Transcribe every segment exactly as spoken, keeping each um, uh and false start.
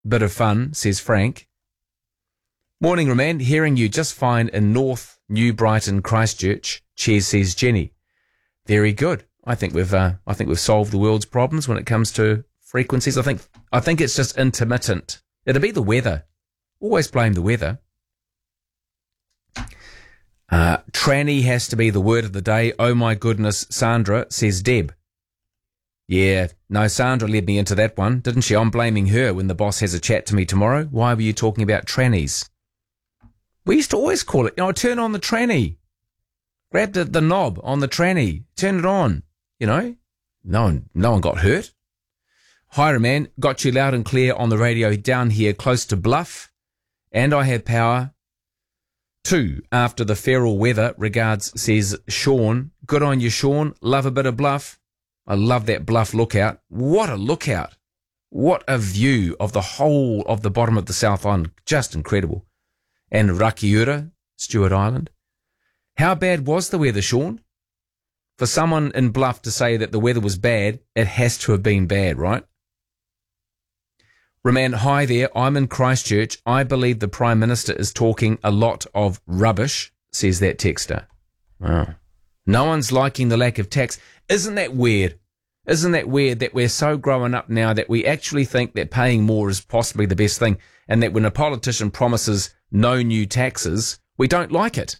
Bit of fun, says Frank. Morning, Roman. Hearing you just fine in North New Brighton, Christchurch. Cheers, says Jenny. Very good. I think we've uh, I think we've solved the world's problems when it comes to frequencies. I think I think it's just intermittent. It'll be the weather. Always blame the weather. Uh, tranny has to be the word of the day. Oh my goodness, Sandra, says Deb. Yeah, no, Sandra led me into that one, didn't she? I'm blaming her when the boss has a chat to me tomorrow. Why were you talking about trannies? We used to always call it, you know, turn on the tranny. Grab the, the knob on the tranny. Turn it on, you know. No one, no one got hurt. Hi, man. Got you loud and clear on the radio down here close to Bluff. And I have power. Two, after the feral weather, regards, says Sean. Good on you, Sean. Love a bit of Bluff. I love that Bluff lookout. What a lookout. What a view of the whole of the bottom of the South Island. Just incredible. And Rakiura, Stewart Island. How bad was the weather, Sean? For someone in Bluff to say that the weather was bad, it has to have been bad, right? Roman, hi there. I'm in Christchurch. I believe the Prime Minister is talking a lot of rubbish, says that texter. Wow. No one's liking the lack of tax. Isn't that weird? Isn't that weird that we're so growing up now that we actually think that paying more is possibly the best thing, and that when a politician promises no new taxes, we don't like it.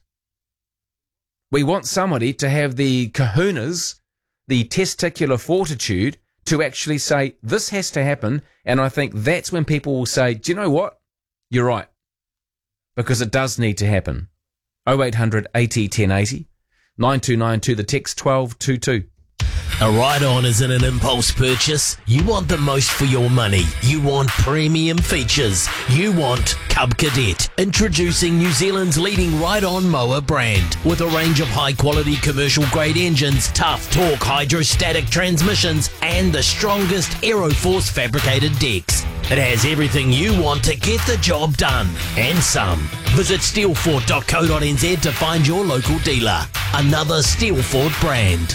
We want somebody to have the kahunas, the testicular fortitude, to actually say, this has to happen, and I think that's when people will say, do you know what? You're right. Because it does need to happen. oh eight hundred eighty ten eighty, nine two nine two, the text twelve twenty-two. A ride-on isn't an impulse purchase. You want the most for your money. You want premium features. You want Cub Cadet. Introducing New Zealand's leading ride-on mower brand. With a range of high-quality commercial-grade engines, tough torque hydrostatic transmissions, and the strongest Aeroforce fabricated decks. It has everything you want to get the job done, and some. Visit steelfort dot co dot n z to find your local dealer. Another Steelfort brand.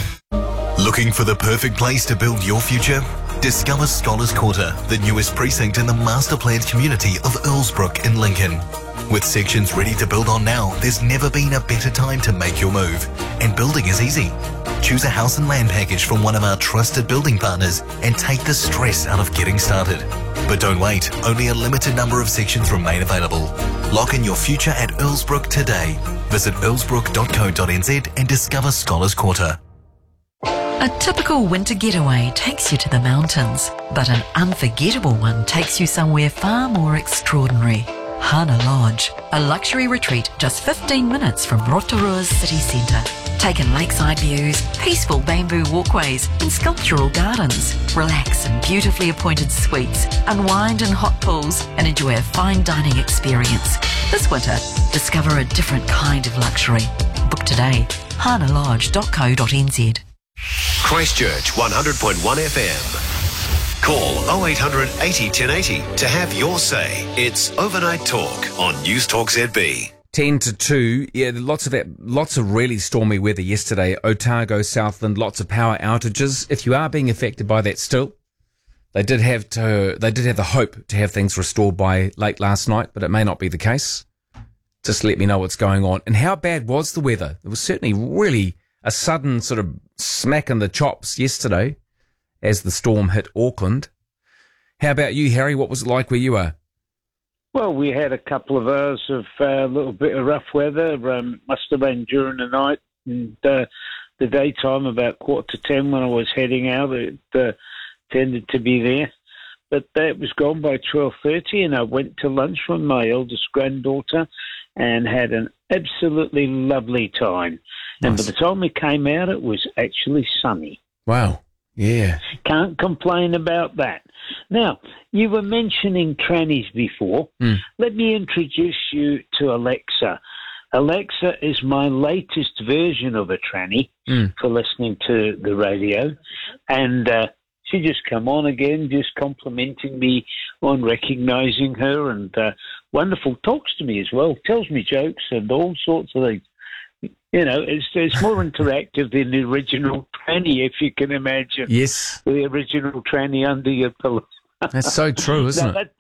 Looking for the perfect place to build your future? Discover Scholars Quarter, the newest precinct in the master-planned community of Earlsbrook in Lincoln. With sections ready to build on now, there's never been a better time to make your move. And building is easy. Choose a house and land package from one of our trusted building partners and take the stress out of getting started. But don't wait, only a limited number of sections remain available. Lock in your future at Earlsbrook today. Visit earlsbrook dot co dot n z and discover Scholars Quarter. A typical winter getaway takes you to the mountains, but an unforgettable one takes you somewhere far more extraordinary. Hana Lodge, a luxury retreat just fifteen minutes from Rotorua's city centre. Take in lakeside views, peaceful bamboo walkways and sculptural gardens. Relax in beautifully appointed suites, unwind in hot pools and enjoy a fine dining experience. This winter, discover a different kind of luxury. Book today, hana lodge dot co dot n z. Christchurch one hundred point one F M. Call oh eight hundred eighty ten eighty to have your say. It's Overnight Talk on News Talk Z B. ten to two. Yeah, lots of that, lots of really stormy weather yesterday. Otago, Southland, lots of power outages. If you are being affected by that still, they did have to, they did have the hope to have things restored by late last night, but it may not be the case. Just let me know what's going on. And how bad was the weather? It was certainly really a sudden sort of smack in the chops yesterday as the storm hit Auckland. How about you, Harry? What was it like where you are? Well, we had a couple of hours of a uh, little bit of rough weather. Um, must have been during the night and uh, the daytime, about quarter to ten when I was heading out. It uh, tended to be there. But that was gone by twelve thirty, and I went to lunch with my eldest granddaughter and had an absolutely lovely time. Nice. And by the time we came out, it was actually sunny. Wow. Yeah. Can't complain about that. Now, you were mentioning trannies before. Mm. Let me introduce you to Alexa. Alexa is my latest version of a tranny mm. for listening to the radio. And uh, she just come on again, just complimenting me on recognising her, and uh, wonderful, talks to me as well, tells me jokes and all sorts of things. You know, it's, it's more interactive than the original tranny, if you can imagine. Yes. The original tranny under your pillow. That's so true, isn't No, it? that,